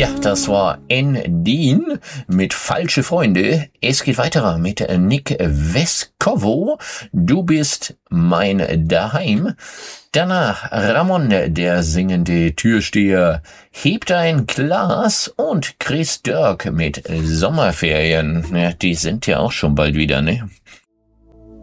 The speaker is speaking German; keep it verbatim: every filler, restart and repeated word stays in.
das war Endin mit Falsche Freunde. Es geht weiter mit Nick Vescovo. Du bist mein Daheim. Danach Ramon, der singende Türsteher, hebt ein Glas und Chris Dirk mit Sommerferien. Ja, die sind ja auch schon bald wieder, ne?